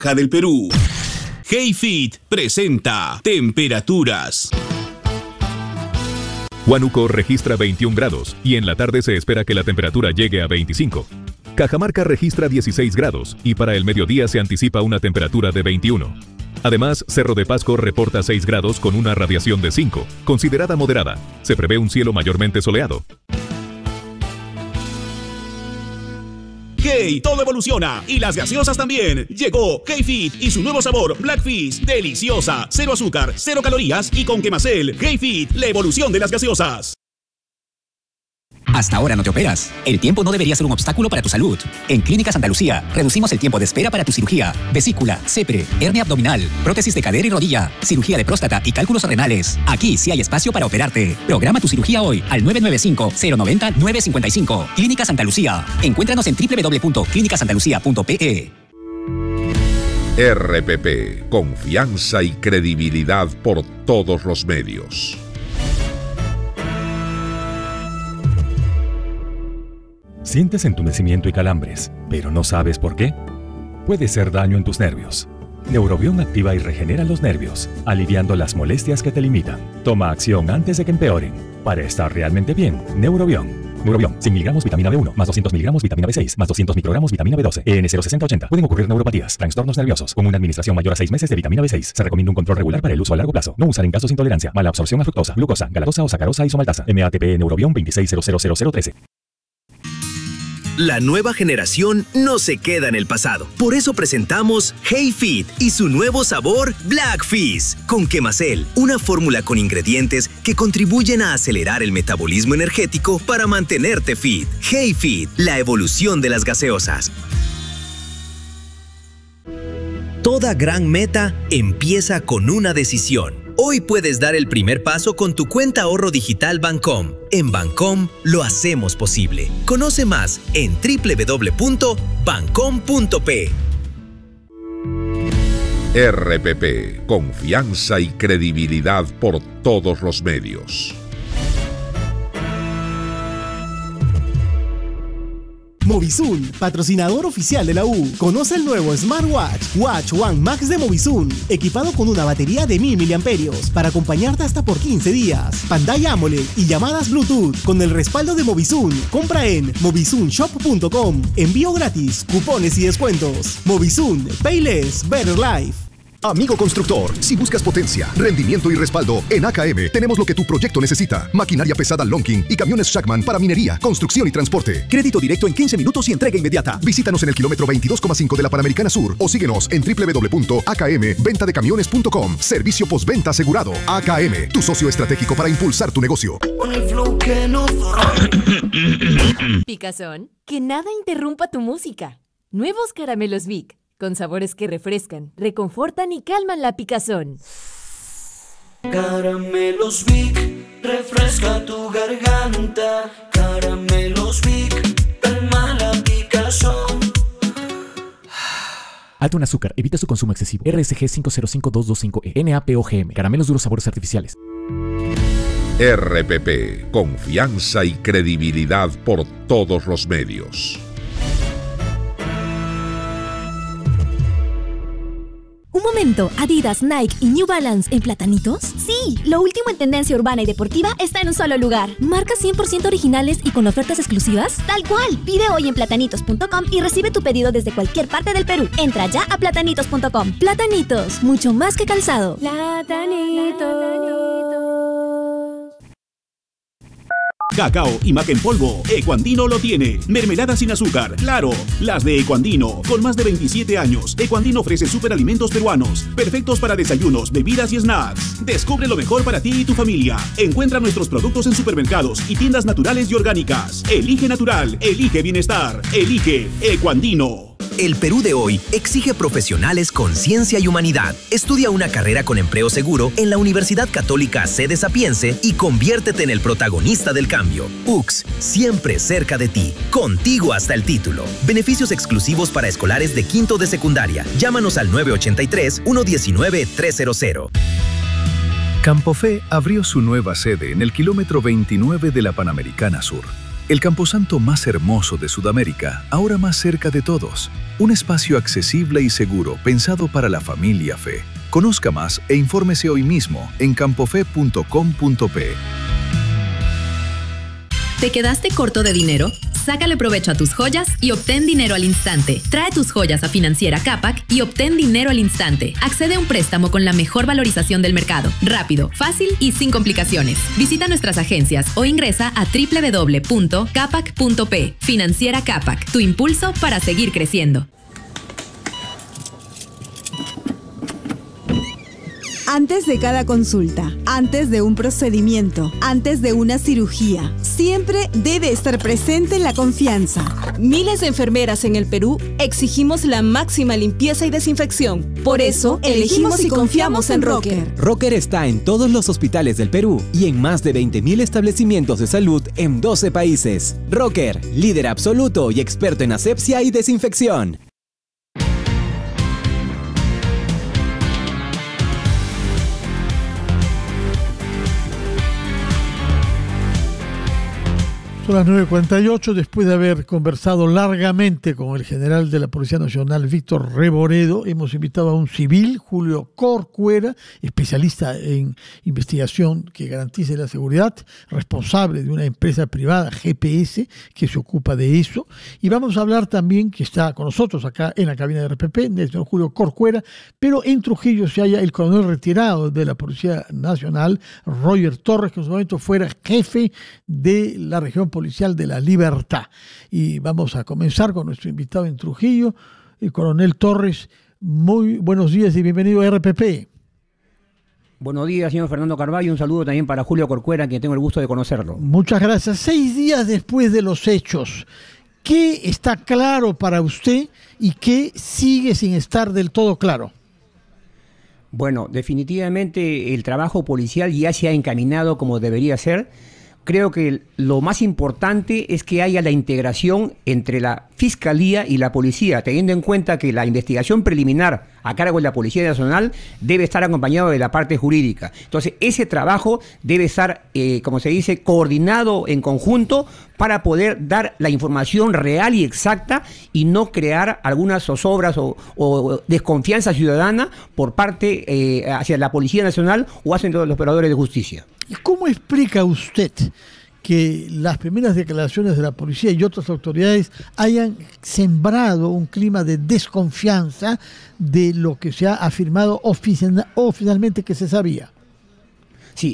del Perú. HeyFit presenta temperaturas. Huánuco registra 21 grados y en la tarde se espera que la temperatura llegue a 25. Cajamarca registra 16 grados y para el mediodía se anticipa una temperatura de 21. Además, Cerro de Pasco reporta 6 grados con una radiación de 5, considerada moderada. Se prevé un cielo mayormente soleado. Hey, todo evoluciona y las gaseosas también. Llegó HeyFit y su nuevo sabor Black Fizz, deliciosa, 0 azúcar, 0 calorías y con Quemacel. HeyFit, la evolución de las gaseosas. Hasta ahora no te operas. El tiempo no debería ser un obstáculo para tu salud. En Clínica Santa Lucía reducimos el tiempo de espera para tu cirugía, vesícula, CEPRE, hernia abdominal, prótesis de cadera y rodilla, cirugía de próstata y cálculos renales. Aquí sí hay espacio para operarte. Programa tu cirugía hoy al 995-090-955. Clínica Santa Lucía. Encuéntranos en www.clinicasantalucia.pe. RPP, confianza y credibilidad por todos los medios. Sientes entumecimiento y calambres, pero no sabes por qué. Puede ser daño en tus nervios. Neurobión activa y regenera los nervios, aliviando las molestias que te limitan. Toma acción antes de que empeoren. Para estar realmente bien, Neurobión. Neurobión, 100 miligramos vitamina B1, más 200 miligramos vitamina B6, más 200 microgramos vitamina B12, EN06080. Pueden ocurrir neuropatías, trastornos nerviosos, con una administración mayor a 6 meses de vitamina B6. Se recomienda un control regular para el uso a largo plazo. No usar en casos de intolerancia, mala absorción a fructosa, glucosa, galactosa o sacarosa isomaltasa. MATP Neurobión 2600013. La nueva generación no se queda en el pasado. Por eso presentamos HeyFit y su nuevo sabor Black Fizz con Quemacel, una fórmula con ingredientes que contribuyen a acelerar el metabolismo energético para mantenerte fit. HeyFit, la evolución de las gaseosas. Toda gran meta empieza con una decisión. Hoy puedes dar el primer paso con tu cuenta ahorro digital Bancom. En Bancom lo hacemos posible. Conoce más en www.bancom.pe. RPP, confianza y credibilidad por todos los medios. Movisun, patrocinador oficial de la U. Conoce el nuevo Smartwatch Watch One Max de Movisun, equipado con una batería de 1000 mAh para acompañarte hasta por 15 días. Pantalla AMOLED y llamadas Bluetooth con el respaldo de Movisun. Compra en movisunshop.com. Envío gratis, cupones y descuentos. Movisun, Pay Less, Better Life. Amigo constructor, si buscas potencia, rendimiento y respaldo, en AKM tenemos lo que tu proyecto necesita. Maquinaria pesada Lonking y camiones Shackman para minería, construcción y transporte. Crédito directo en 15 minutos y entrega inmediata. Visítanos en el kilómetro 22,5 de la Panamericana Sur o síguenos en www.akmventadecamiones.com. Servicio postventa asegurado. AKM, tu socio estratégico para impulsar tu negocio. Picazón, que nada interrumpa tu música. Nuevos caramelos Vic, con sabores que refrescan, reconfortan y calman la picazón. Caramelos Vic, refresca tu garganta. Caramelos Vic, calma la picazón. Alto en azúcar, evita su consumo excesivo. RSG 505225E, NAPOGM, caramelos duros sabores artificiales. RPP, confianza y credibilidad por todos los medios. Un momento, ¿Adidas, Nike y New Balance en platanitos? Sí, lo último en tendencia urbana y deportiva está en un solo lugar. ¿Marcas 100% originales y con ofertas exclusivas? Tal cual. Pide hoy en platanitos.com y recibe tu pedido desde cualquier parte del Perú. Entra ya a platanitos.com. Platanitos, mucho más que calzado. Platanitos. Cacao y maca en polvo, Ecuandino lo tiene. Mermelada sin azúcar, claro, las de Ecuandino. Con más de 27 años, Ecuandino ofrece superalimentos peruanos, perfectos para desayunos, bebidas y snacks. Descubre lo mejor para ti y tu familia. Encuentra nuestros productos en supermercados y tiendas naturales y orgánicas. Elige natural, elige bienestar, elige Ecuandino. El Perú de hoy exige profesionales con ciencia y humanidad. Estudia una carrera con empleo seguro en la Universidad Católica Sede Sapiense y conviértete en el protagonista del cambio. UCS, siempre cerca de ti. Contigo hasta el título. Beneficios exclusivos para escolares de quinto de secundaria. Llámanos al 983-119-300. Campofé abrió su nueva sede en el kilómetro 29 de la Panamericana Sur. El camposanto más hermoso de Sudamérica, ahora más cerca de todos. Un espacio accesible y seguro pensado para la familia Fe. Conozca más e infórmese hoy mismo en campofe.com.pe. ¿Te quedaste corto de dinero? Sácale provecho a tus joyas y obtén dinero al instante. Trae tus joyas a Financiera Capac y obtén dinero al instante. Accede a un préstamo con la mejor valorización del mercado. Rápido, fácil y sin complicaciones. Visita nuestras agencias o ingresa a www.capac.pe. Financiera Capac, tu impulso para seguir creciendo. Antes de cada consulta, antes de un procedimiento, antes de una cirugía, siempre debe estar presente la confianza. Miles de enfermeras en el Perú exigimos la máxima limpieza y desinfección. Por eso, elegimos y confiamos en Rocker. Rocker está en todos los hospitales del Perú y en más de 20.000 establecimientos de salud en 12 países. Rocker, líder absoluto y experto en asepsia y desinfección. Son las 9:48, después de haber conversado largamente con el general de la Policía Nacional, Víctor Reboredo, hemos invitado a un civil, Julio Corcuera, especialista en investigación que garantice la seguridad, responsable de una empresa privada, GPS, que se ocupa de eso. Y vamos a hablar también, que está con nosotros acá en la cabina de RPP, del señor Julio Corcuera, pero en Trujillo se halla el coronel retirado de la Policía Nacional, Roger Torres, que en su momento fuera jefe de la región policial de La Libertad. Y vamos a comenzar con nuestro invitado en Trujillo, el coronel Torres. Muy buenos días y bienvenido a RPP. Buenos días, señor Fernando Carvalho. Un saludo también para Julio Corcuera, quien tengo el gusto de conocerlo. Muchas gracias. 6 días después de los hechos, ¿qué está claro para usted y qué sigue sin estar del todo claro? Bueno, definitivamente el trabajo policial ya se ha encaminado como debería ser. Creo que lo más importante es que haya la integración entre la Fiscalía y la Policía, teniendo en cuenta que la investigación preliminar a cargo de la Policía Nacional debe estar acompañado de la parte jurídica. Entonces, ese trabajo debe estar, como se dice, coordinado en conjunto para poder dar la información real y exacta y no crear algunas zozobras o desconfianza ciudadana por parte hacia la Policía Nacional o hacia los operadores de justicia. ¿Y cómo explica usted que las primeras declaraciones de la policía y otras autoridades hayan sembrado un clima de desconfianza de lo que se ha afirmado oficialmente que se sabía? Sí,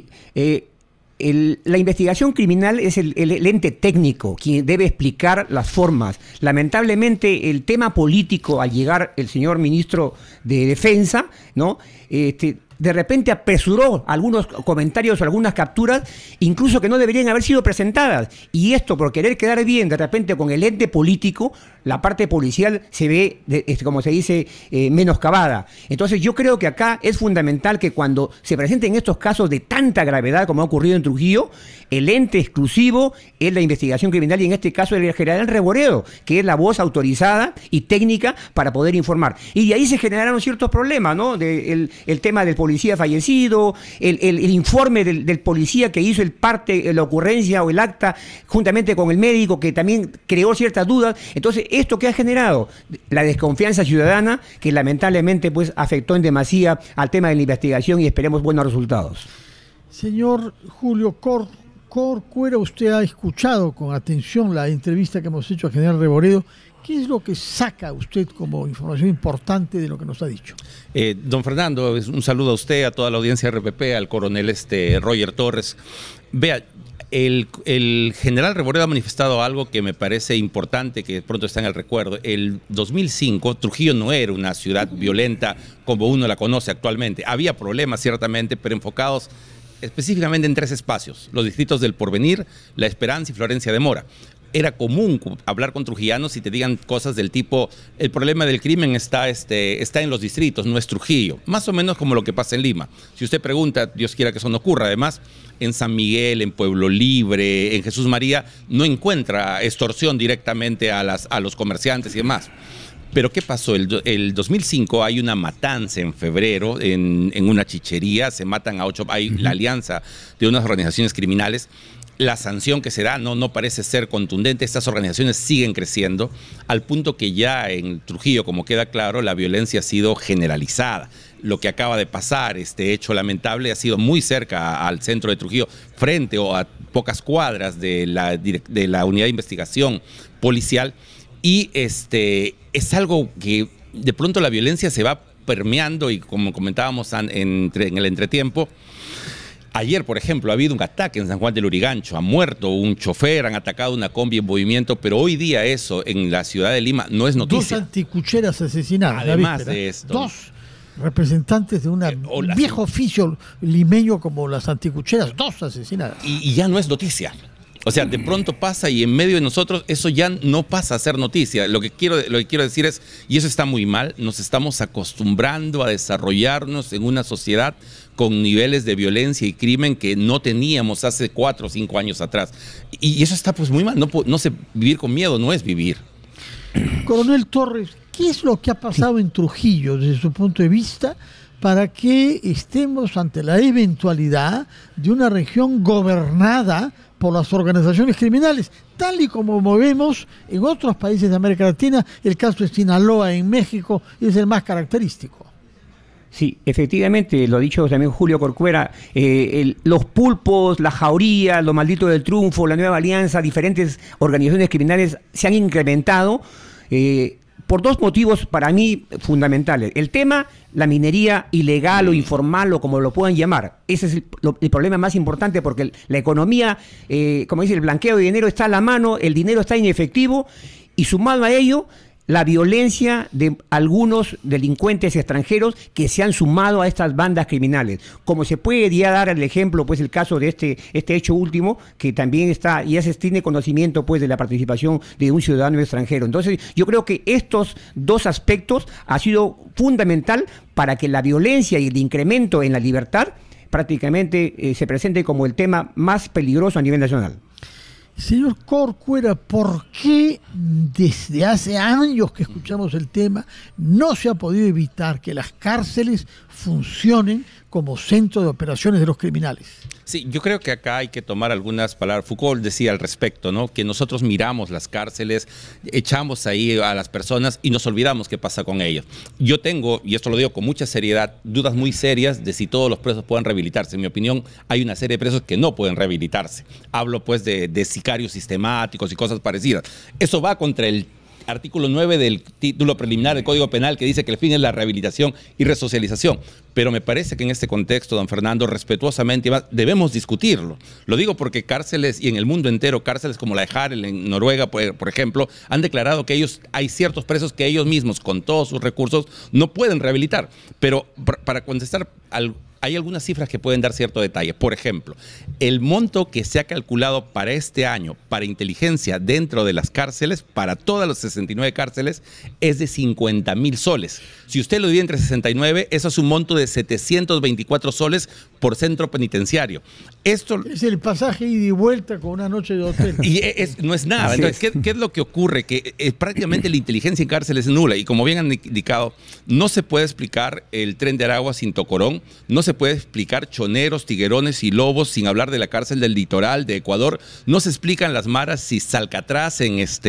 la investigación criminal es el ente técnico quien debe explicar las formas. Lamentablemente, el tema político, al llegar el señor ministro de Defensa, ¿no?, de repente apresuró algunos comentarios o algunas capturas, incluso que no deberían haber sido presentadas. Y esto, por querer quedar bien de repente con el ente político, la parte policial se ve, como se dice, menoscabada. Entonces yo creo que acá es fundamental que cuando se presenten estos casos de tanta gravedad como ha ocurrido en Trujillo, el ente exclusivo es la investigación criminal y en este caso el general Reboredo, que es la voz autorizada y técnica para poder informar. Y de ahí se generaron ciertos problemas, ¿no? El tema del policía fallecido, el informe del policía que hizo el parte, la ocurrencia o el acta juntamente con el médico que también creó ciertas dudas. Entonces, ¿esto qué ha generado? La desconfianza ciudadana que lamentablemente pues afectó en demasía al tema de la investigación y esperemos buenos resultados. Señor Julio Corcuera, usted ha escuchado con atención la entrevista que hemos hecho al general Reboredo. ¿Qué es lo que saca usted como información importante de lo que nos ha dicho? Don Fernando, un saludo a usted, a toda la audiencia RPP, al coronel Roger Torres. Vea, el general Reboredo ha manifestado algo que me parece importante, que de pronto está en el recuerdo. El 2005, Trujillo no era una ciudad violenta como uno la conoce actualmente. Había problemas, ciertamente, pero enfocados específicamente en 3 espacios: los distritos del Porvenir, La Esperanza y Florencia de Mora. Era común hablar con trujillanos y te digan cosas del tipo: el problema del crimen está en los distritos, no es Trujillo. Más o menos como lo que pasa en Lima. Si usted pregunta, Dios quiera que eso no ocurra, además, en San Miguel, en Pueblo Libre, en Jesús María, no encuentra extorsión directamente a los comerciantes y demás. Pero ¿qué pasó? El 2005 hay una matanza en febrero en una chichería, se matan a 8, hay la alianza de unas organizaciones criminales. La sanción que se da no parece ser contundente. Estas organizaciones siguen creciendo al punto que ya en Trujillo, como queda claro, la violencia ha sido generalizada. Lo que acaba de pasar, este hecho lamentable, ha sido muy cerca al centro de Trujillo, frente o a pocas cuadras de la unidad de investigación policial. Y es algo que de pronto la violencia se va permeando y, como comentábamos en el entretiempo, ayer, por ejemplo, ha habido un ataque en San Juan del Lurigancho, ha muerto un chofer, han atacado una combi en movimiento, pero hoy día eso en la ciudad de Lima no es noticia. 2 anticucheras asesinadas. Además de esto. 2 representantes de un viejo oficio limeño como las anticucheras, 2 asesinadas. Y ya no es noticia. O sea, de pronto pasa y en medio de nosotros eso ya no pasa a ser noticia. Lo que quiero decir es, y eso está muy mal, nos estamos acostumbrando a desarrollarnos en una sociedad con niveles de violencia y crimen que no teníamos hace 4 o 5 años atrás. Y eso está pues muy mal. No sé, vivir con miedo no es vivir. Coronel Torres, ¿qué es lo que ha pasado en Trujillo desde su punto de vista para que estemos ante la eventualidad de una región gobernada por las organizaciones criminales, tal y como vemos en otros países de América Latina? El caso de Sinaloa en México es el más característico. Sí, efectivamente, lo ha dicho también Julio Corcuera, los pulpos, la jauría, los malditos del triunfo, la nueva alianza, diferentes organizaciones criminales se han incrementado por 2 motivos para mí fundamentales. El tema, la minería ilegal o informal o como lo puedan llamar. Ese es el problema más importante porque la economía, como dice, el blanqueo de dinero está a la mano, el dinero está en efectivo y sumado a ello, la violencia de algunos delincuentes extranjeros que se han sumado a estas bandas criminales. Como se puede ya dar el ejemplo, pues el caso de este hecho último, que también ya se tiene conocimiento pues de la participación de un ciudadano extranjero. Entonces, yo creo que estos 2 aspectos ha sido fundamental para que la violencia y el incremento en la libertad prácticamente se presente como el tema más peligroso a nivel nacional. Señor Corcuera, ¿por qué desde hace años que escuchamos el tema no se ha podido evitar que las cárceles funcionen como centro de operaciones de los criminales? Sí, yo creo que acá hay que tomar algunas palabras. Foucault decía al respecto, ¿no? Que nosotros miramos las cárceles, echamos ahí a las personas y nos olvidamos qué pasa con ellos. Yo tengo, y esto lo digo con mucha seriedad, dudas muy serias de si todos los presos pueden rehabilitarse. En mi opinión, hay una serie de presos que no pueden rehabilitarse. Hablo pues de sicarios sistemáticos y cosas parecidas. Eso va contra el artículo 9 del título preliminar del Código Penal, que dice que el fin es la rehabilitación y resocialización. Pero me parece que en este contexto, don Fernando, respetuosamente debemos discutirlo. Lo digo porque cárceles, y en el mundo entero, cárceles como la de Harel en Noruega, por ejemplo, han declarado que hay ciertos presos que ellos mismos, con todos sus recursos, no pueden rehabilitar. Pero para contestar hay algunas cifras que pueden dar cierto detalle. Por ejemplo, el monto que se ha calculado para este año para inteligencia dentro de las cárceles, para todas las 69 cárceles, es de 50.000 soles. Si usted lo divide entre 69, eso es un monto de 724 soles por centro penitenciario. Esto es el pasaje ida y vuelta con una noche de hotel. Y no es nada. Entonces, ¿qué es lo que ocurre? Que prácticamente la inteligencia en cárceles es nula. Y como bien han indicado, no se puede explicar el Tren de Aragua sin Tocorón, no se puede explicar choneros, tiguerones y lobos sin hablar de la cárcel del litoral de Ecuador, no se explican las maras y Salcatraz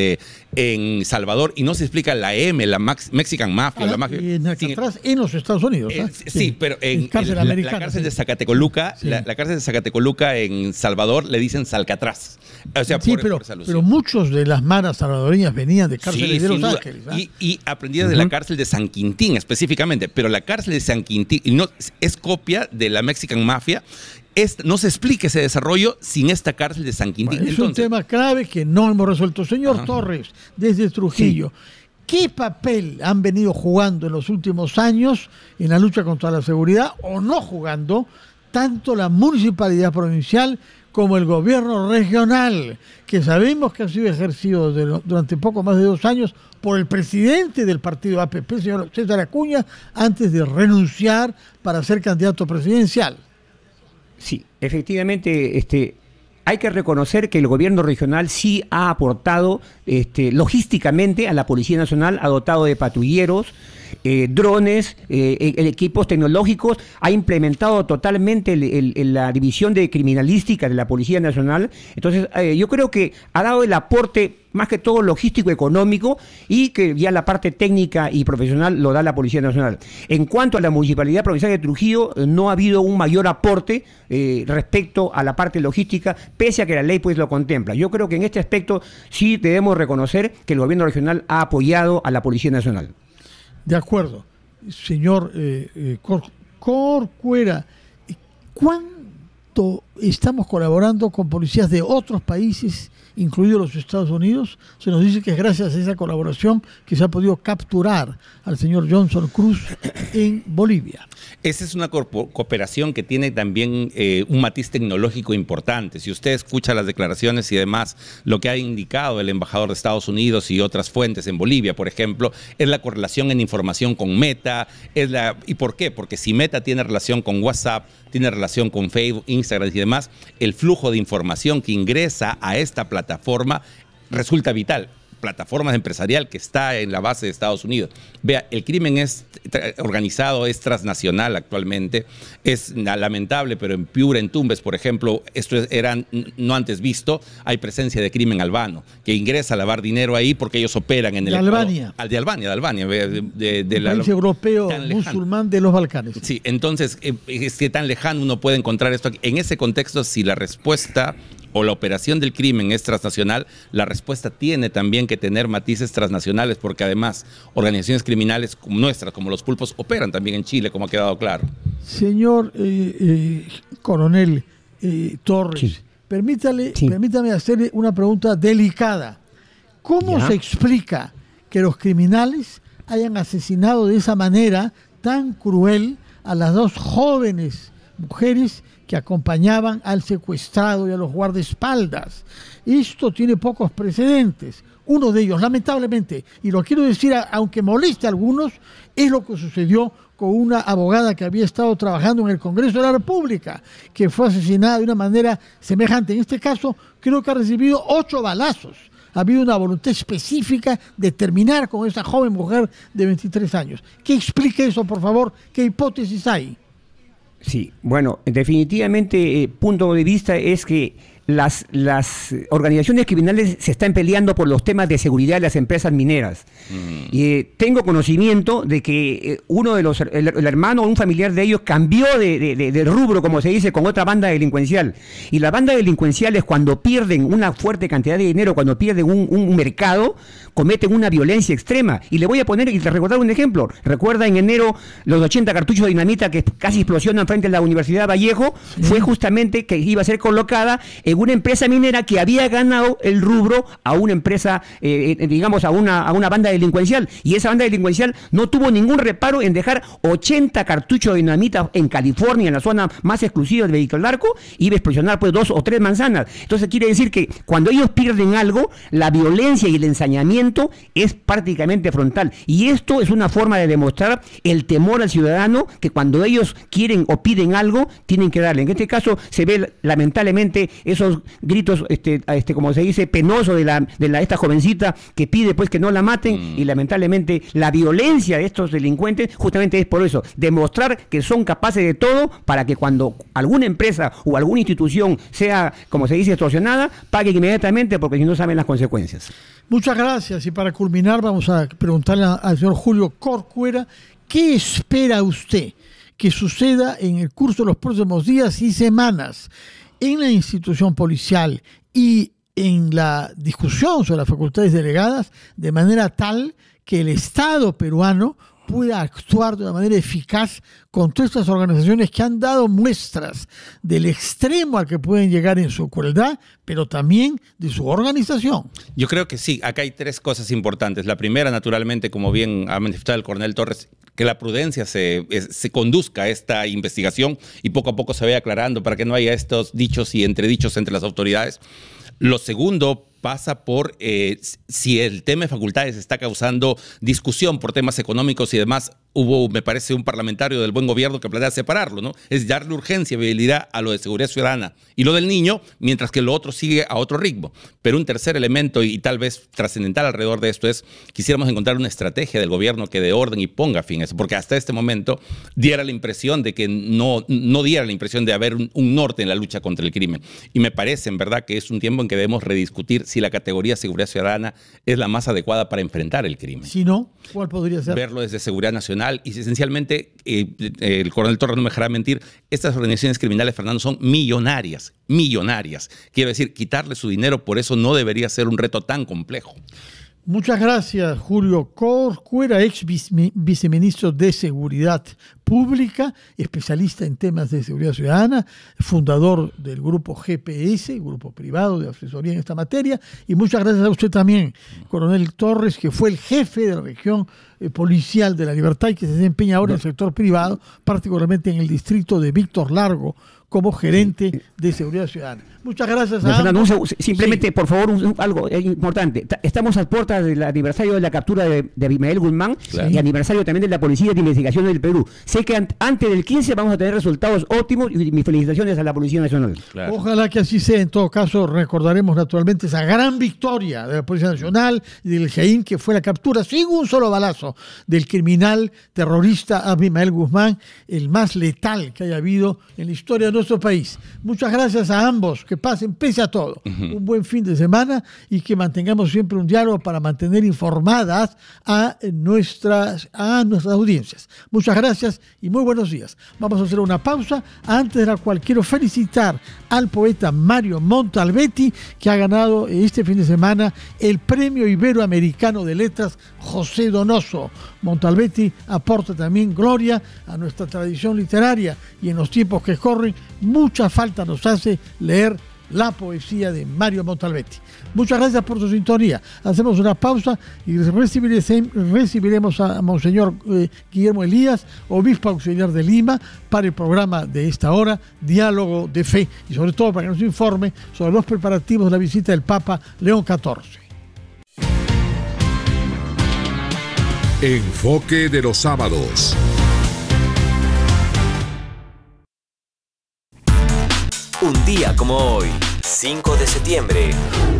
en Salvador, y no se explica la Mexican Mafia. La mafia en Alcatraz en los Estados Unidos. Sí, pero en la cárcel de Zacatecoluca, la cárcel de Zacatecoluca en Salvador le dicen Salcatraz. O sea, sí, pero muchos de las maras salvadoreñas venían de cárceles de Los Ángeles. Y aprendidas de la cárcel de San Quintín específicamente, pero la cárcel de San Quintín no es copia de la Mexican Mafia. No se explica ese desarrollo sin esta cárcel de San Quintín. Bueno, es un tema clave que no hemos resuelto. Señor Torres, desde Trujillo, ¿qué papel han venido jugando en los últimos años en la lucha contra la seguridad o no jugando tanto la municipalidad provincial como el gobierno regional, que sabemos que ha sido ejercido durante poco más de 2 años por el presidente del partido APP, señor César Acuña, antes de renunciar para ser candidato presidencial? Sí, efectivamente, hay que reconocer que el gobierno regional sí ha aportado logísticamente a la Policía Nacional, ha dotado de patrulleros, drones, equipos tecnológicos, ha implementado totalmente la división de criminalística de la Policía Nacional. Entonces, yo creo que ha dado el aporte más que todo logístico, económico, y que ya la parte técnica y profesional lo da la Policía Nacional. En cuanto a la Municipalidad Provincial de Trujillo, no ha habido un mayor aporte respecto a la parte logística, pese a que la ley pues lo contempla. Yo creo que en este aspecto sí debemos reconocer que el gobierno regional ha apoyado a la Policía Nacional. De acuerdo. Señor Corcuera, ¿cuánto estamos colaborando con policías de otros países, incluidos los Estados Unidos? Se nos dice que es gracias a esa colaboración que se ha podido capturar al señor Johnson Cruz en Bolivia. Esa es una cooperación que tiene también un matiz tecnológico importante. Si usted escucha las declaraciones y demás, lo que ha indicado el embajador de Estados Unidos y otras fuentes en Bolivia, por ejemplo, es la correlación en información con Meta. ¿Y por qué? Porque si Meta tiene relación con WhatsApp, tiene relación con Facebook, Instagram y demás, el flujo de información que ingresa a esta plataforma resulta vital. Plataforma empresarial que está en la base de Estados Unidos. Vea, el crimen es organizado, es transnacional actualmente, es lamentable, pero en Piura, en Tumbes, por ejemplo, esto era no antes visto, hay presencia de crimen albano, que ingresa a lavar dinero ahí porque ellos operan en el de Albania. De Albania, el país europeo musulmán de los Balcanes. Sí, entonces, es que tan lejano uno puede encontrar esto aquí. En ese contexto, si la respuesta o la operación del crimen es transnacional, la respuesta tiene también que tener matices transnacionales, porque además organizaciones criminales como nuestras, como los Pulpos, operan también en Chile, como ha quedado claro. Señor coronel Torres, sí. Permítame hacerle una pregunta delicada. ¿Cómo se explica que los criminales hayan asesinado de esa manera tan cruel a las dos jóvenes mujeres que acompañaban al secuestrado y a los guardaespaldas? Esto tiene pocos precedentes. Uno de ellos, lamentablemente, y lo quiero decir aunque moleste a algunos, es lo que sucedió con una abogada que había estado trabajando en el Congreso de la República, que fue asesinada de una manera semejante. En este caso, creo que ha recibido 8 balazos. Ha habido una voluntad específica de terminar con esa joven mujer de 23 años. ¿Qué explica eso, por favor? ¿Qué hipótesis hay? Sí, bueno, definitivamente punto de vista es que las organizaciones criminales se están peleando por los temas de seguridad de las empresas mineras. Tengo conocimiento de que uno de el hermano o un familiar de ellos cambió de rubro, como se dice, con otra banda delincuencial. Y las bandas delincuenciales, cuando pierden una fuerte cantidad de dinero, cuando pierden un mercado, cometen una violencia extrema. Y le voy a poner y recordar un ejemplo. Recuerda en enero los 80 cartuchos de dinamita que casi explosionan frente a la Universidad Vallejo. Sí. Fue justamente que iba a ser colocada en una empresa minera que había ganado el rubro a una empresa, digamos, a una banda delincuencial. Y esa banda delincuencial no tuvo ningún reparo en dejar 80 cartuchos de dinamita en California, en la zona más exclusiva de Vehículo Largo, iba a explosionar pues 2 o 3 manzanas. Entonces quiere decir que cuando ellos pierden algo, la violencia y el ensañamiento es prácticamente frontal. Y esto es una forma de demostrar el temor al ciudadano, que cuando ellos quieren o piden algo, tienen que darle. En este caso se ve lamentablemente esos gritos, como se dice, penosos de esta jovencita que pide pues que no la maten, y lamentablemente la violencia de estos delincuentes justamente es por eso, demostrar que son capaces de todo para que cuando alguna empresa o alguna institución sea, como se dice, extorsionada, paguen inmediatamente, porque si no saben las consecuencias. Muchas gracias, y para culminar vamos a preguntarle al señor Julio Corcuera, ¿qué espera usted que suceda en el curso de los próximos días y semanas en la institución policial y en la discusión sobre las facultades delegadas, de manera tal que el Estado peruano pueda actuar de una manera eficaz contra estas organizaciones que han dado muestras del extremo al que pueden llegar en su crueldad, pero también de su organización? Yo creo que sí, acá hay 3 cosas importantes. La primera, naturalmente, como bien ha manifestado el coronel Torres, que la prudencia se conduzca a esta investigación y poco a poco se vaya aclarando para que no haya estos dichos y entredichos entre las autoridades. Lo segundo, pasa por si el tema de facultades está causando discusión por temas económicos y demás. Hubo, me parece, un parlamentario del buen gobierno que plantea separarlo, ¿no? Es darle urgencia y viabilidad a lo de seguridad ciudadana y lo del niño, mientras que lo otro sigue a otro ritmo. Pero un tercer elemento y tal vez trascendental alrededor de esto es, quisiéramos encontrar una estrategia del gobierno que dé orden y ponga fin a eso, porque hasta este momento diera la impresión de que no diera la impresión de haber un norte en la lucha contra el crimen. Y me parece, en verdad, que es un tiempo en que debemos rediscutir si la categoría seguridad ciudadana es la más adecuada para enfrentar el crimen. Si no, ¿cuál podría ser? Verlo desde seguridad nacional y esencialmente, el coronel Torres no me dejará mentir, estas organizaciones criminales, Fernando, son millonarias. Quiero decir, quitarle su dinero, por eso no debería ser un reto tan complejo. Muchas gracias, Julio Corcuera, ex viceministro de Seguridad Pública, especialista en temas de seguridad ciudadana, fundador del grupo GPS, grupo privado de asesoría en esta materia. Y muchas gracias a usted también, coronel Torres, que fue el jefe de la región policial de La Libertad y que se desempeña ahora en el sector privado, particularmente en el distrito de Víctor Largo, como gerente de seguridad ciudadana. Muchas gracias a Fernando, ambos. simplemente, por favor, algo importante. Estamos a puertas del aniversario de la captura de Abimael Guzmán, claro, y aniversario también de la Policía de Investigación del Perú. Sé que antes del 15 vamos a tener resultados óptimos y mis felicitaciones a la Policía Nacional. Claro. Ojalá que así sea. En todo caso, recordaremos naturalmente esa gran victoria de la Policía Nacional y del GEIN, que fue la captura sin un solo balazo del criminal terrorista Abimael Guzmán, el más letal que haya habido en la historia de nuestro país. Muchas gracias a ambos, que pasen pese a todo un buen fin de semana y que mantengamos siempre un diálogo para mantener informadas a nuestras audiencias. Muchas gracias y muy buenos días. Vamos a hacer una pausa, antes de la cual quiero felicitar al poeta Mario Montalbetti, que ha ganado este fin de semana el Premio Iberoamericano de Letras José Donoso. Montalbetti aporta también gloria a nuestra tradición literaria y en los tiempos que corren mucha falta nos hace leer la poesía de Mario Montalbetti. Muchas gracias por su sintonía. Hacemos una pausa y recibiremos a Monseñor Guillermo Elías, obispo auxiliar de Lima, para el programa de esta hora, Diálogo de Fe, y sobre todo para que nos informe sobre los preparativos de la visita del Papa León XIV. Enfoque de los sábados. Un día como hoy, 5 de septiembre,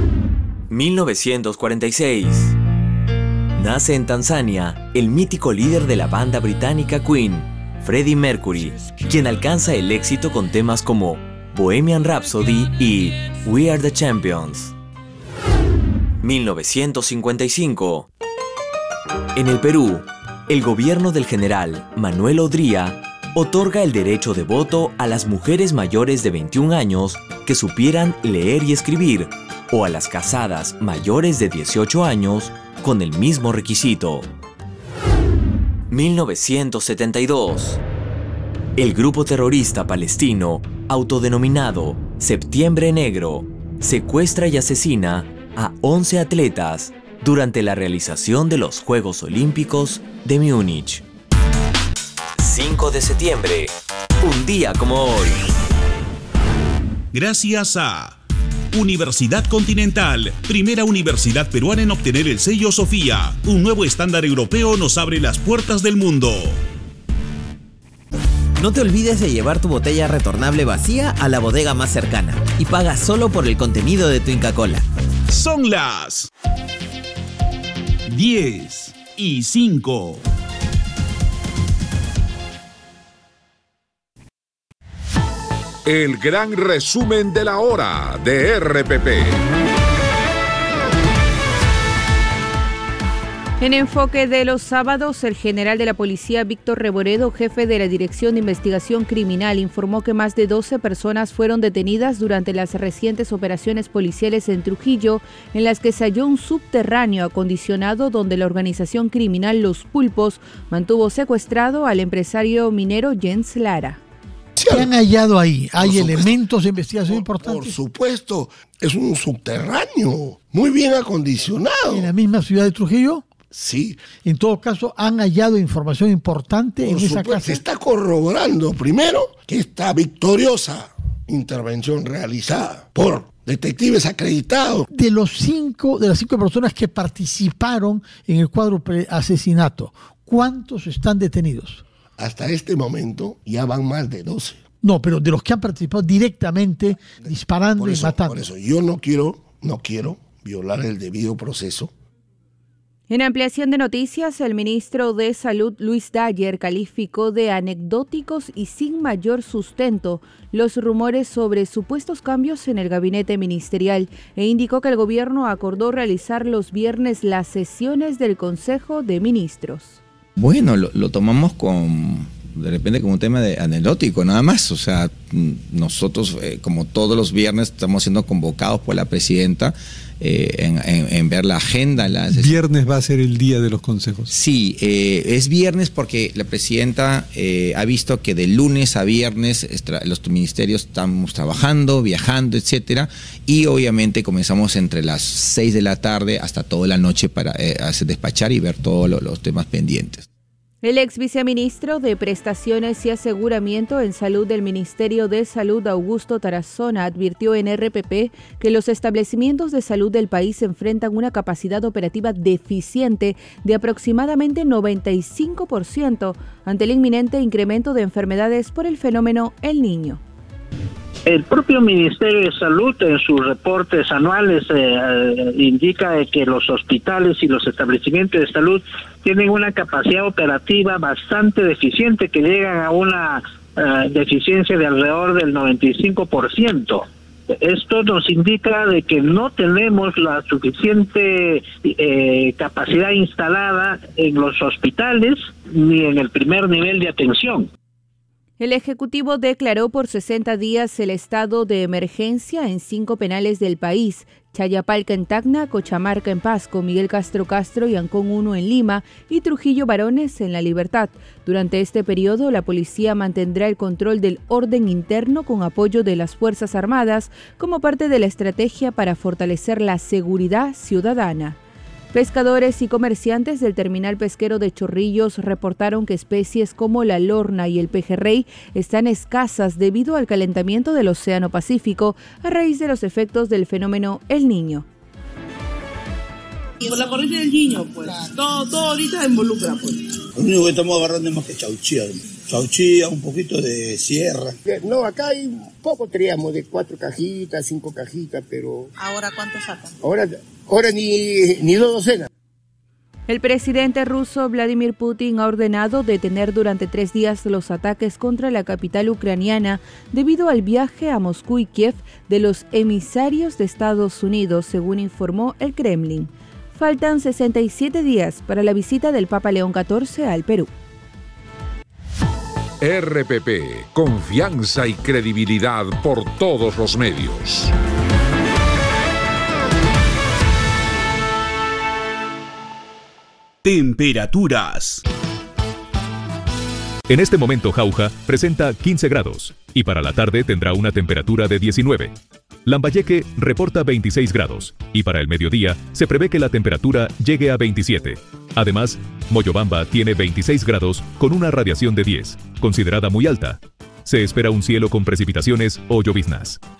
1946. Nace en Tanzania el mítico líder de la banda británica Queen, Freddie Mercury, quien alcanza el éxito con temas como Bohemian Rhapsody y We Are the Champions. 1955. En el Perú, el gobierno del general Manuel Odría otorga el derecho de voto a las mujeres mayores de 21 años que supieran leer y escribir, o a las casadas mayores de 18 años con el mismo requisito. 1972. El grupo terrorista palestino, autodenominado Septiembre Negro, secuestra y asesina a 11 atletas durante la realización de los Juegos Olímpicos de Múnich. 5 de septiembre, un día como hoy. Gracias a Universidad Continental, primera universidad peruana en obtener el sello Sofía. Un nuevo estándar europeo nos abre las puertas del mundo. No te olvides de llevar tu botella retornable vacía a la bodega más cercana y paga solo por el contenido de tu Inca Kola. Son las 10:05. El gran resumen de la hora de RPP. En enfoque de los sábados, el general de la policía Víctor Reboredo, jefe de la Dirección de Investigación Criminal, informó que más de 12 personas fueron detenidas durante las recientes operaciones policiales en Trujillo, en las que se halló un subterráneo acondicionado donde la organización criminal Los Pulpos mantuvo secuestrado al empresario minero Jens Lara. ¿Qué han hallado ahí? ¿Hay elementos de investigación importantes? Por supuesto, es un subterráneo muy bien acondicionado. ¿En la misma ciudad de Trujillo? Sí. En todo caso, ¿han hallado información importante en esa casa? Se está corroborando, primero, que esta victoriosa intervención realizada por detectives acreditados. De las 5 personas que participaron en el cuádruple asesinato, ¿cuántos están detenidos? Hasta este momento ya van más de 12. No, pero de los que han participado directamente disparando y matando. Por eso yo no quiero violar el debido proceso. En ampliación de noticias, el ministro de Salud, Luis Dyer, calificó de anecdóticos y sin mayor sustento los rumores sobre supuestos cambios en el gabinete ministerial e indicó que el gobierno acordó realizar los viernes las sesiones del Consejo de Ministros. Bueno, lo tomamos de repente como un tema de anecdótico, nada más. O sea, nosotros, como todos los viernes, estamos siendo convocados por la presidenta en ver la agenda. ¿Viernes va a ser el día de los consejos? Sí, es viernes porque la presidenta ha visto que de lunes a viernes los ministerios estamos trabajando, viajando, etcétera, y obviamente comenzamos entre las 6 de la tarde hasta toda la noche para despachar y ver todos los temas pendientes. El ex viceministro de Prestaciones y Aseguramiento en Salud del Ministerio de Salud, Augusto Tarazona, advirtió en RPP que los establecimientos de salud del país enfrentan una capacidad operativa deficiente de aproximadamente 95% ante el inminente incremento de enfermedades por el fenómeno El Niño. El propio Ministerio de Salud en sus reportes anuales indica que los hospitales y los establecimientos de salud tienen una capacidad operativa bastante deficiente, que llegan a una deficiencia de alrededor del 95%. Esto nos indica de que no tenemos la suficiente capacidad instalada en los hospitales ni en el primer nivel de atención. El Ejecutivo declaró por 60 días el estado de emergencia en 5 penales del país: Chayapalca en Tacna, Cochamarca en Pasco, Miguel Castro y Ancón 1 en Lima y Trujillo Varones en La Libertad. Durante este periodo, la policía mantendrá el control del orden interno con apoyo de las Fuerzas Armadas como parte de la estrategia para fortalecer la seguridad ciudadana. Pescadores y comerciantes del terminal pesquero de Chorrillos reportaron que especies como la lorna y el pejerrey están escasas debido al calentamiento del Océano Pacífico a raíz de los efectos del fenómeno El Niño. Por la corriente del Niño, pues. Todo ahorita involucra, pues. Lo único que estamos agarrando es más que chauchía, un poquito de sierra. No, acá hay poco traíamos, de 4 cajitas, 5 cajitas, pero... ¿Ahora cuánto sacan? Ahora ni 2 docenas. El presidente ruso Vladimir Putin ha ordenado detener durante 3 días los ataques contra la capital ucraniana debido al viaje a Moscú y Kiev de los emisarios de Estados Unidos, según informó el Kremlin. Faltan 67 días para la visita del Papa León XIV al Perú. RPP, confianza y credibilidad por todos los medios. Temperaturas. En este momento Jauja presenta 15 grados y para la tarde tendrá una temperatura de 19. Lambayeque reporta 26 grados y para el mediodía se prevé que la temperatura llegue a 27. Además, Moyobamba tiene 26 grados con una radiación de 10, considerada muy alta. Se espera un cielo con precipitaciones o lloviznas.